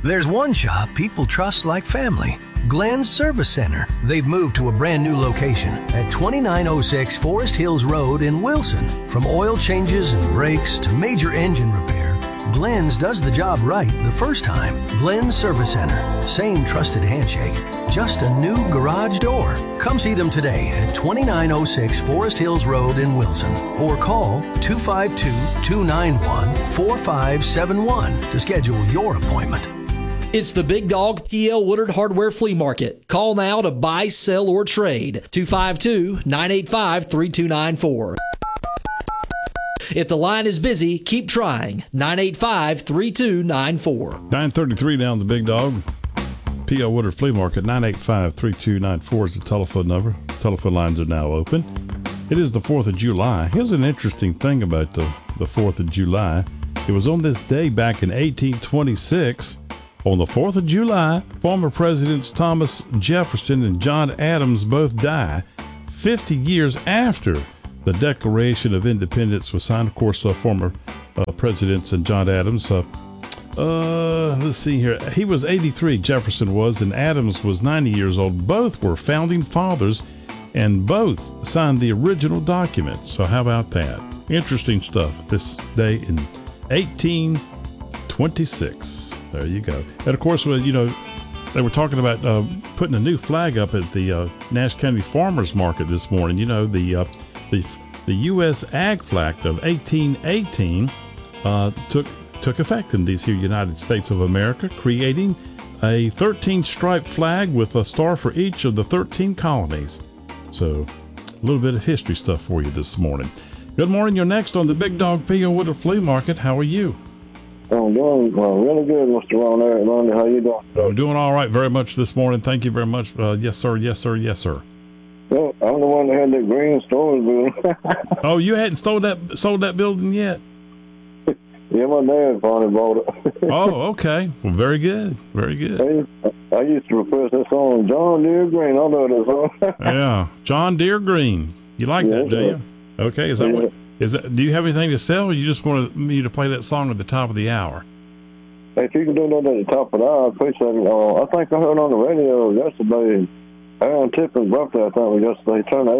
There's one shop people trust like family. Glenn's Service Center. They've moved to a brand new location at 2906 Forest Hills Road in Wilson. From oil changes and brakes to major engine repair, Glenn's does the job right the first time. Glenn's Service Center. Same trusted handshake. Just a new garage door. Come see them today at 2906 Forest Hills Road in Wilson. Or call 252-291-4571 to schedule your appointment. It's the Big Dog P.L. Woodard Hardware Flea Market. Call now to buy, sell, or trade. 252-985-3294. If the line is busy, keep trying. 985-3294. 9:33 down the Big Dog. P.L. Woodard Flea Market. 985-3294 is the telephone number. Telephone lines are now open. It is the 4th of July. Here's an interesting thing about the 4th of July. It was on this day back in 1826. On the 4th of July, former Presidents Thomas Jefferson and John Adams both die 50 years after the Declaration of Independence was signed. Of course, former presidents and John Adams. Let's see here. He was 83, Jefferson was, and Adams was 90 years old. Both were founding fathers, and both signed the original document. So how about that? Interesting stuff. This day in 1826. There you go. And of course, they were talking about putting a new flag up at the Nash County Farmers Market this morning. The U.S. Ag Flag of 1818 took effect in these here United States of America, creating a 13-stripe flag with a star for each of the 13 colonies. So, a little bit of history stuff for you this morning. Good morning. You're next on the Big Dog P.L. Woodard Flea Market. How are you? I'm doing really good, Mr. Ron Eric. Lonnie, how you doing? I'm doing all right very much this morning. Thank you very much. Yes, sir. Yes, sir. Yes, sir. Well, I'm the one that had that green storage building. Oh, you hadn't sold that building yet? Yeah, my dad finally bought it. Oh, okay. Well, very good. Very good. I used to request that song, John Deere Green. I know that song. Yeah, John Deere Green. You like that, do you? Okay. Is that what? Do you have anything to sell, or you just want me to play that song at the top of the hour? Hey, if you can do that at the top of the hour, I appreciate it. I think I heard on the radio yesterday, Aaron Tippin's birthday, I think it was yesterday. He turned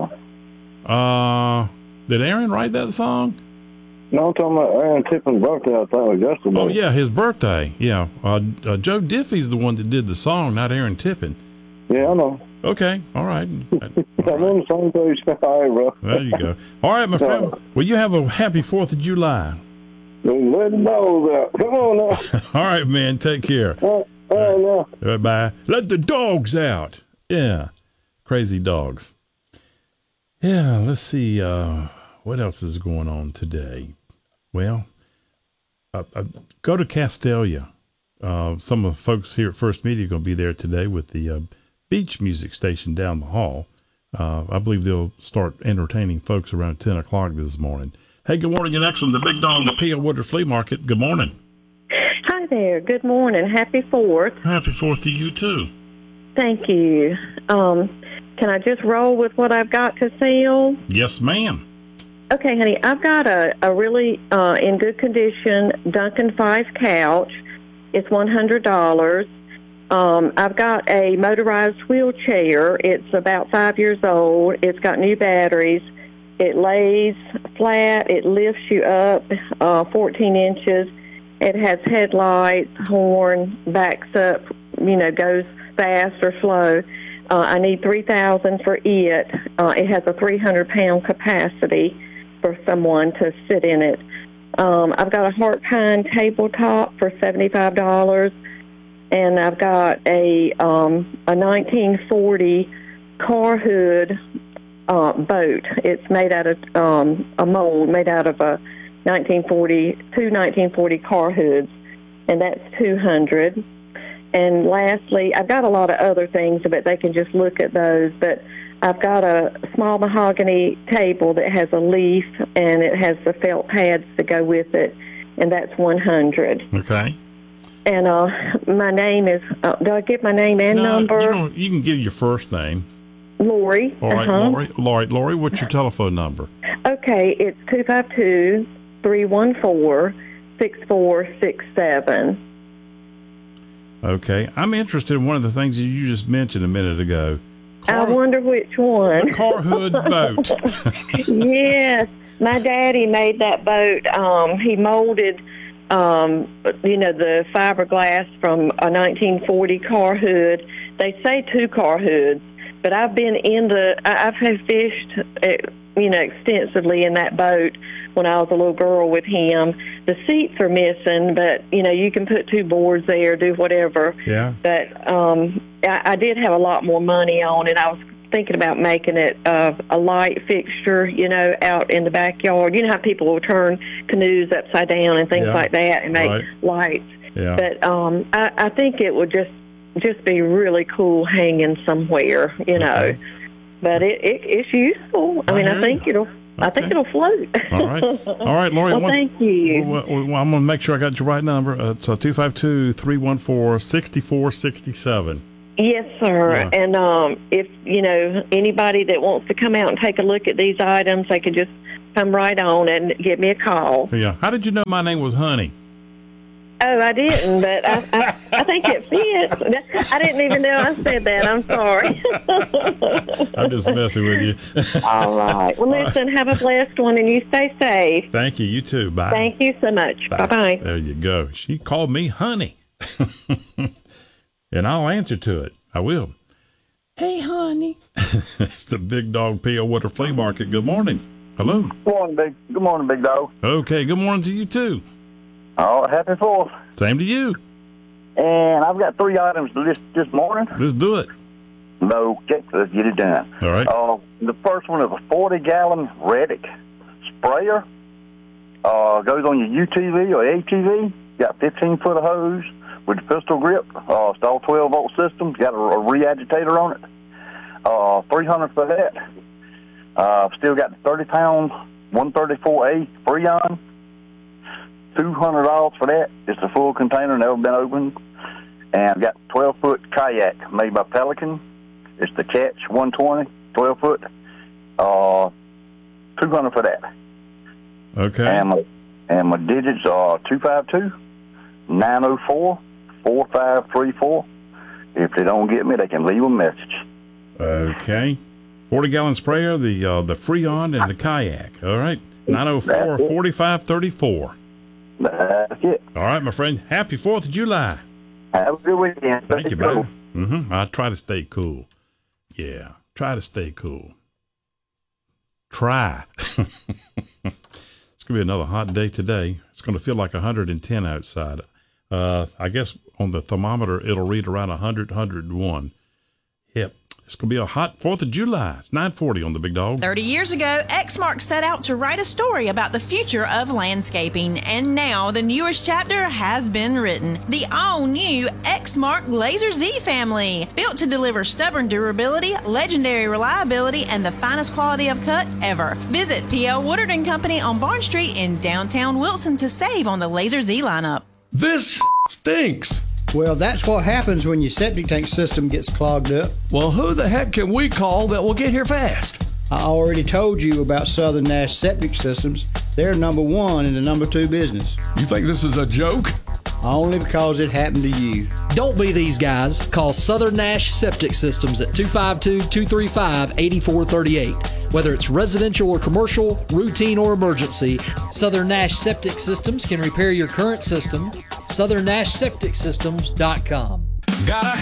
89. Did Aaron write that song? No, I'm talking about Aaron Tippin's birthday, I think it was yesterday. Oh, yeah, his birthday. Yeah. Joe Diffie's the one that did the song, not Aaron Tippin. Yeah, I know. Okay, all right. I'm on the same page. All right, bro. There you go. All right, my friend. Well, you have a happy 4th of July. Let the dogs out. Come on now. All right, man. Take care. All right, now. Bye. Let the dogs out. Yeah. Crazy dogs. Yeah, let's see. What else is going on today? Well, go to Castelia. Some of the folks here at First Media are going to be there today with the beach music station down the hall. I believe they'll start entertaining folks around 10 o'clock this morning. Hey, good morning. You're next on the Big Dog, the P.L. Woodard Flea Market. Good morning. Hi there. Good morning. Happy 4th. Happy 4th to you, too. Thank you. Can I just roll with what I've got to sell? Yes, ma'am. Okay, honey. I've got a really in good condition Duncan 5 couch. It's $100. I've got a motorized wheelchair. It's about 5 years old. It's got new batteries. It lays flat. It lifts you up 14 inches. It has headlights, horn, backs up, goes fast or slow. I need $3,000 for it. It has a 300-pound capacity for someone to sit in it. I've got a Heart Pine tabletop for $75. And I've got a 1940 car hood boat. It's made out of a mold made out of two 1940 car hoods, and that's $200. And lastly, I've got a lot of other things, but they can just look at those. But I've got a small mahogany table that has a leaf, and it has the felt pads to go with it, and that's $100. Okay. And my name is, do I give my name and number? You can give your first name. Lori. All right, Lori, what's your telephone number? Okay, it's 252-314-6467. Okay. I'm interested in one of the things that you just mentioned a minute ago. I wonder which one. Car hood boat. Yes. My daddy made that boat. He molded, the fiberglass from a 1940 car hood. They say 2 car hoods, but I've fished, extensively in that boat when I was a little girl with him. The seats are missing, but, you can put 2 boards there, do whatever. Yeah. But I did have a lot more money on it. I was thinking about making it a light fixture, out in the backyard. You know how people will turn canoes upside down and things like that and make lights. Yeah. But I think it would just be really cool hanging somewhere, Okay. But it's useful. I think it'll float. All right, Lori. Well, thank you. Well, I'm going to make sure I got your right number. It's 252-314-6467. Yes, sir. Yeah. And if, anybody that wants to come out and take a look at these items, they can just come right on and give me a call. Yeah. How did you know my name was Honey? Oh, I didn't, but I think it fits. I didn't even know I said that. I'm sorry. I'm just messing with you. All right. Well, listen, have a blessed one, and you stay safe. Thank you. You too. Bye. Thank you so much. Bye-bye. There you go. She called me Honey. And I'll answer to it. I will. Hey, honey. It's the Big Dog P.O. Woodard Flea Market. Good morning. Hello. Good morning, Big Dog. Okay. Good morning to you, too. Oh, happy 4th. Same to you. And I've got 3 items to list this morning. Let's do it. Okay, let's get it done. All right. The first one is a 40-gallon Reddick sprayer. Goes on your UTV or ATV. Got 15-foot of hose with pistol grip. It's all 12-volt system. Got a re-agitator on it. $300 for that. Still got the 30-pound 134A Freon. $200 for that. It's a full container, never been opened. And I've got 12-foot kayak made by Pelican. It's the Catch 120, 12-foot. $200 for that. Okay. And my digits are 252-904-4534. If they don't get me, they can leave a message. Okay. 40-gallon sprayer, the Freon, and the kayak. All right. 904-4534. That's it. All right, my friend. Happy 4th of July. Have a good weekend. Thank you, man. Mm-hmm. I try to stay cool. Yeah. Try to stay cool. Try. It's going to be another hot day today. It's going to feel like 110 outside. I guess on the thermometer, it'll read around 100, 101. Yep. It's going to be a hot 4th of July. It's 9:40 on the Big Dog. 30 years ago, Exmark set out to write a story about the future of landscaping, and now the newest chapter has been written. The all-new Exmark Laser Z family, built to deliver stubborn durability, legendary reliability, and the finest quality of cut ever. Visit P.L. Woodard & Company on Barn Street in downtown Wilson to save on the Laser Z lineup. This stinks. Well, that's what happens when your septic tank system gets clogged up. Well, who the heck can we call that will get here fast? I already told you about Southern Nash Septic Systems. They're number 1 in the number 2 business. You think this is a joke? Only because it happened to you. Don't be these guys. Call Southern Nash Septic Systems at 252-235-8438. Whether it's residential or commercial, routine or emergency, Southern Nash Septic Systems can repair your current system. SouthernNashSepticSystems.com. Gotta